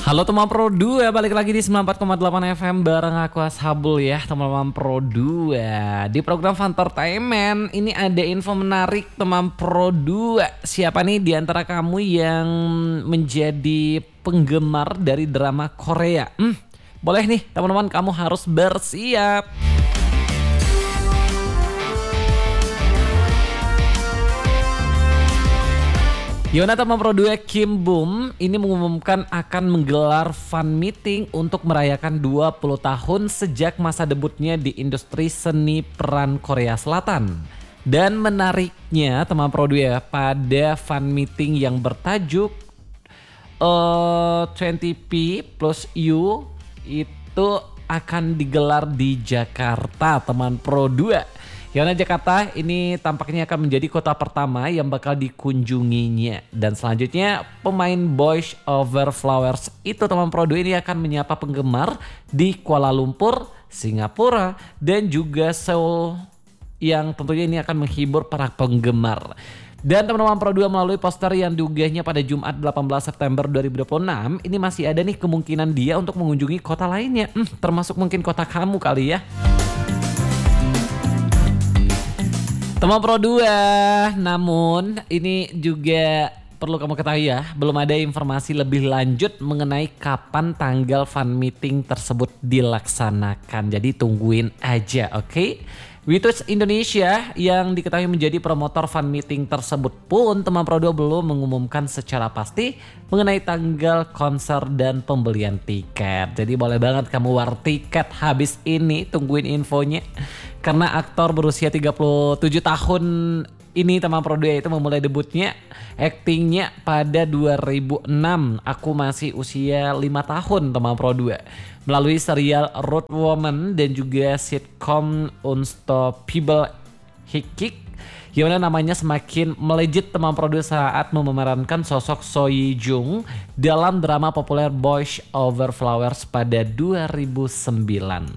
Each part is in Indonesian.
Halo teman Pro 2, balik lagi di 94,8 FM bareng aku Ashabul ya teman-teman Pro 2. Di program Fantertainment ini ada info menarik teman Pro 2. Siapa nih di antara kamu yang menjadi penggemar dari drama Korea? Boleh nih teman-teman, kamu harus bersiap. Yona teman Pro 2 Kim Bum ini mengumumkan akan menggelar fan meeting untuk merayakan 20 tahun sejak masa debutnya di industri seni peran Korea Selatan. Dan menariknya teman Pro 2 pada fan meeting yang bertajuk 20P plus U itu akan digelar di Jakarta teman Pro 2. Yona Jakarta ini tampaknya akan menjadi kota pertama yang bakal dikunjunginya. Dan selanjutnya pemain Boys Over Flowers itu teman Pro 2 ini akan menyapa penggemar di Kuala Lumpur, Singapura, dan juga Seoul yang tentunya ini akan menghibur para penggemar. Dan teman-teman Pro 2 melalui poster yang diunggahnya pada Jumat 18 September 2026 ini masih ada nih kemungkinan dia untuk mengunjungi kota lainnya. Termasuk mungkin kota kamu kali ya. Teman Pro 2, namun ini juga perlu kamu ketahui ya, belum ada informasi lebih lanjut mengenai kapan tanggal fan meeting tersebut dilaksanakan. Jadi tungguin aja, oke? Witus Indonesia yang diketahui menjadi promotor fan meeting tersebut pun teman Pro 2 belum mengumumkan secara pasti mengenai tanggal konser dan pembelian tiket. Jadi boleh banget kamu war tiket habis ini, tungguin infonya. Karena aktor berusia 37 tahun ini teman Pro 2 itu memulai debutnya aktingnya pada 2006. Aku masih usia 5 tahun teman Pro 2. Melalui serial Road Woman dan juga sitcom Unstoppable Hikik. Gimana namanya semakin melejit teman Pro 2 saat memerankan sosok So Ye Jung dalam drama populer Boys Over Flowers pada 2009.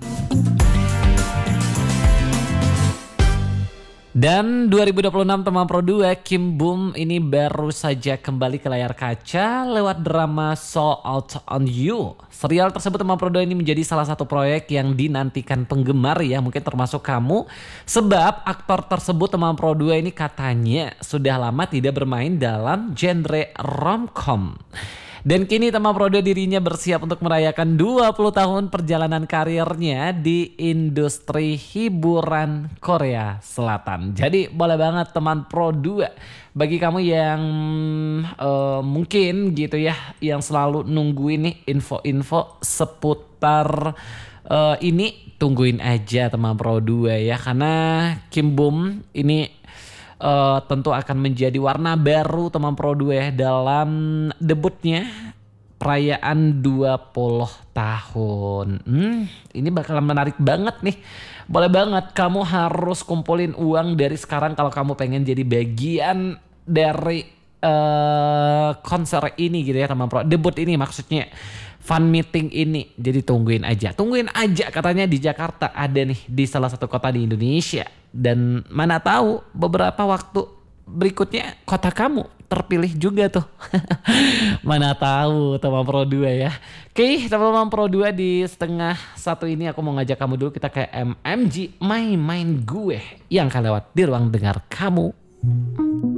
Dan 2026 teman Pro 2 Kim Bum ini baru saja kembali ke layar kaca lewat drama Sold Out on You. Serial tersebut teman Pro 2 ini menjadi salah satu proyek yang dinantikan penggemar ya, mungkin termasuk kamu. Sebab aktor tersebut teman Pro 2 ini katanya sudah lama tidak bermain dalam genre romcom. Dan kini teman Pro 2 dirinya bersiap untuk merayakan 20 tahun perjalanan karirnya di industri hiburan Korea Selatan. Jadi boleh banget teman Pro 2. Bagi kamu yang mungkin gitu ya, yang selalu nungguin nih info-info seputar ini, tungguin aja teman Pro 2 ya. Karena Kim Bum ini tentu akan menjadi warna baru teman Pro 2 ya dalam debutnya perayaan 20 tahun. Ini bakalan menarik banget nih. Boleh banget kamu harus kumpulin uang dari sekarang kalau kamu pengen jadi bagian dari konser ini gitu ya teman Pro. Debut ini maksudnya. Fan meeting ini. Jadi tungguin aja. Tungguin aja katanya di Jakarta ada nih di salah satu kota di Indonesia. Dan mana tahu beberapa waktu berikutnya kota kamu terpilih juga tuh. Mana tahu teman Pro 2 ya. Oke teman-teman Pro 2 di setengah satu ini aku mau ngajak kamu dulu kita ke MMG Main Gue yang akan lewat di ruang dengar kamu.